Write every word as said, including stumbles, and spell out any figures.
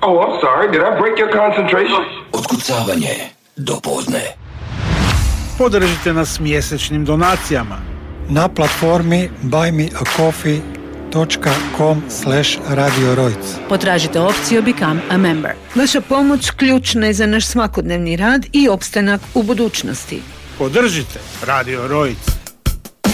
Oh, I'm sorry. Did I break your concentration? Otkucavanje do podne. Podržite nas mjesečnim donacijama na platformi buy me a coffee dot com slash radio rojc. Potražite opciju Become a Member. Vaša pomoć ključna je za naš svakodnevni rad i opstanak u budućnosti. Podržite Radio Rojc.